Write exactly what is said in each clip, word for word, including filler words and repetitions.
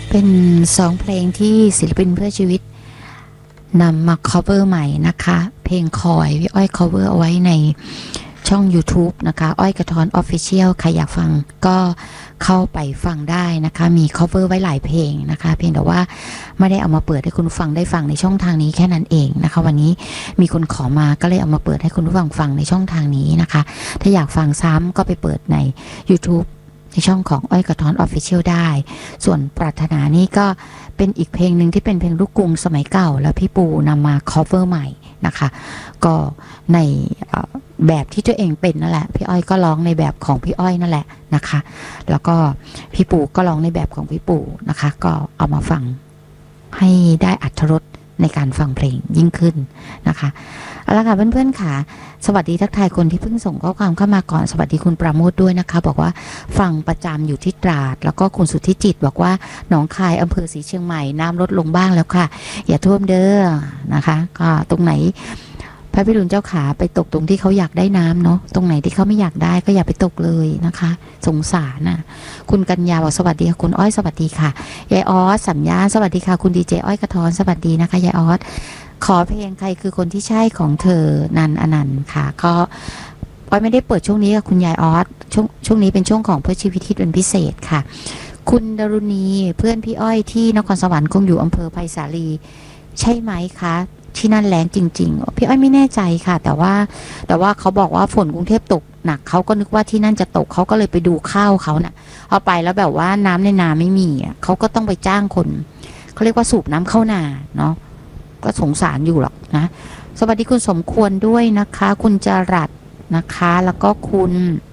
เป็นสองเพลงที่ศิลปินเพื่อชีวิตนำมา cover ใหม่นะคะเพลงคอยพี่อ้อย cover เอาไว้ในช่อง YouTube นะคะอ้อยกระท้อน Official ใครอยากฟังก็เข้าไปฟังได้นะคะมี cover ไว้หลายเพลงนะคะเพียงแต่ว่าไม่ได้เอามาเปิดให้คุณผู้ฟังได้ฟังในช่องทางนี้แค่นั้นเองนะคะวันนี้มีคนขอมาก็เลยเอามาเปิดให้คุณผู้ฟังฟังในช่องทางนี้นะคะถ้าอยากฟังซ้ำก็ไปเปิดใน YouTubeในช่องของอ้อยกระท้อน Official ได้ส่วนปรารถนานี่ก็เป็นอีกเพลงหนึ่งที่เป็นเพลงลูกกรุงสมัยเก่าแล้วพี่ปูนำมา cover ใหม่นะคะก็ในแบบที่ตัวเองเป็นนั่นแหละพี่อ้อยก็ร้องในแบบของพี่อ้อยนั่นแหละนะคะแล้วก็พี่ปูก็ร้องในแบบของพี่ปูนะคะก็เอามาฟังให้ได้อรรถรสในการฟังเพลงยิ่งขึ้นนะคะเอาละค่ะเพื่อนๆค่ะสวัสดีทักทายคนที่เพิ่งส่งข้อความเข้ามาก่อนสวัสดีคุณปราโมทด้วยนะคะบอกว่าฟังประจำอยู่ที่ตราดแล้วก็คุณสุทธิจิตบอกว่าหนองคายอำเภอศรีเชียงใหม่น้ำลดลงบ้างแล้วค่ะอย่าท่วมเด้อนะคะก็ตรงไหนพระพิรุณเจ้าขาไปตกตรงที่เขาอยากได้น้ำเนาะตรงไหนที่เขาไม่อยากได้ก็อย่าไปตกเลยนะคะสงสารนะคุณกัญญาบอกสวัสดีค่ะคุณอ้อยสวัสดีค่ะยายออสสัญญาสวัสดีค่ะคุณดีเจอ้อยกระท้อนสวัสดีนะคะยายออสขอเพลงใครคือคนที่ใช่ของเธอนันอนันต์ค่ะก็อ้อยไม่ได้เปิดช่วงนี้กับคุณยายออสช่วงช่วงนี้เป็นช่วงของเพื่อชีวิตที่เป็นพิเศษค่ะคุณดรุณีเพื่อนพี่อ้อยที่นครสวรรค์คงอยู่อำเภอไผ่สาลีใช่ไหมคะที่นั่นแรงจริงๆพี่อ้อยไม่แน่ใจค่ะแต่ว่าแต่ว่าเขาบอกว่าฝนกรุงเทพตกหนักเขาก็นึกว่าที่นั่นจะตกเขาก็เลยไปดูข้าวเขานะ่ะเอาไปแล้วแบบว่าน้ำในนาไม่มีอ่ะเขาก็ต้องไปจ้างคนเขาเรียกว่าสูบน้ำเข้านาเนาะก็สงสารอยู่หรอกนะสวัสดีคุณสมควรด้วยนะคะคุณจรัสนะคะแล้วก็คุณ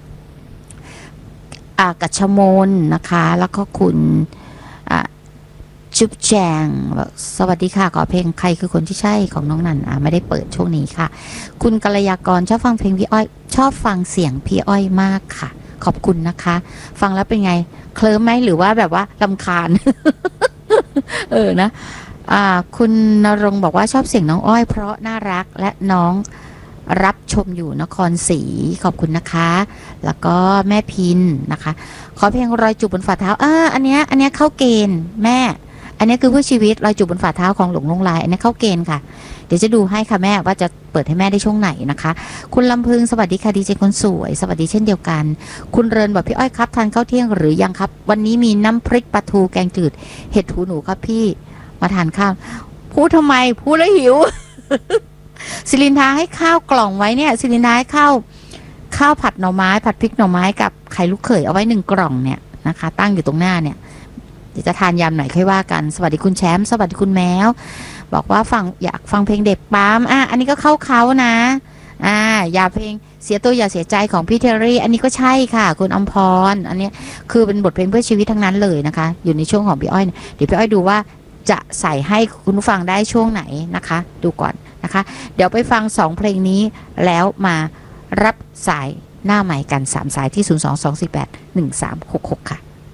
อากัชมนนะคะแล้วก็คุณอ่าจุ๊บแจงสวัสดีค่ะขอเพลงใครคือคนที่ใช่ของน้องนันอ่ะไม่ได้เปิดช่วงนี้ค่ะคุณกัลยากรชอบฟังเพลงพี่อ้อยชอบฟังเสียงพี่อ้อยมากค่ะขอบคุณนะคะฟังแล้วเป็นไงเคลิ้มไหมหรือว่าแบบว่ารำคาญ เออนะอ่าคุณนรงค์บอกว่าชอบเสียงน้องอ้อยเพราะน่ารักและน้องรับชมอยู่นครศรีขอบคุณนะคะแล้วก็แม่พินนะคะขอเพลงรอยจูบบนฝ่าเท้าอ่าอันเนี้ยอันเนี้ยเข้าเกณฑ์แม่อันนี้คือเพื่อชีวิตรอยจูบบนฝ่าเท้าของหลงลงลายอันนี้เข้าเกณฑ์ค่ะเดี๋ยวจะดูให้ค่ะแม่ว่าจะเปิดให้แม่ได้ช่วงไหนนะคะคุณลำพึงสวัสดีค่ะดีเจคนสวยสวัสดีเช่นเดียวกันคุณเรินบอกพี่อ้อยครับทานข้าวเที่ยงหรือยังครับวันนี้มีน้ำพริกปลาทูแกงจืดเห็ดหูหนูครับพี่มาทานข้าวพูดทำไมพูดแล้วหิว ศิลินทาให้ข้าวกล่องไว้เนี่ยศิลินทาให้ข้าวข้าวผัดหน่อไม้ผัดพริกหน่อไม้กับไข่ลูกเขยเอาไว้หนึ่งกล่องเนี่ยนะคะตั้งอยู่ตรงหน้าเนี่ยเดี๋ยวจะทานยำหน่อยค่อยว่ากันสวัสดีคุณแชมป์สวัสดีคุณแมวบอกว่าฟังอยากฟังเพลงเด็กปั๊มอ่ะอันนี้ก็เข้าเขานะอ่าอย่าเพลงเสียตัวอย่าเสียใจของพี่เทอรี่อันนี้ก็ใช่ค่ะคุณอมพรอันนี้คือเป็นบทเพลงเพื่อชีวิตทั้งนั้นเลยนะคะอยู่ในช่วงของพี่อ้อยเดี๋ยวพี่อ้อยดูว่าจะใส่ให้คุณผู้ฟังได้ช่วงไหนนะคะดูก่อนนะคะเดี๋ยวไปฟังสองเพลงนี้แล้วมารับสายหน้าใหม่กันสามสายที่ศูนย์ สอง สอง สี่ แปด หนึ่ง สาม หก หกค่ะ